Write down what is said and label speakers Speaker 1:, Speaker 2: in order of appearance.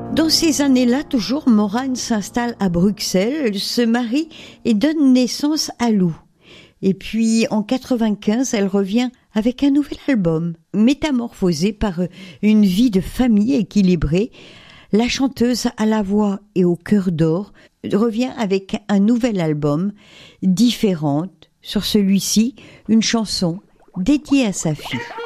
Speaker 1: Dans ces années-là, toujours, Morane s'installe à Bruxelles, elle se marie et donne naissance à Lou. Et puis, en 95, elle revient avec un nouvel album, métamorphosé par une vie de famille équilibrée. La chanteuse à la voix et au cœur d'or revient avec un nouvel album, différente. Sur celui-ci, une chanson dédiée à sa fille.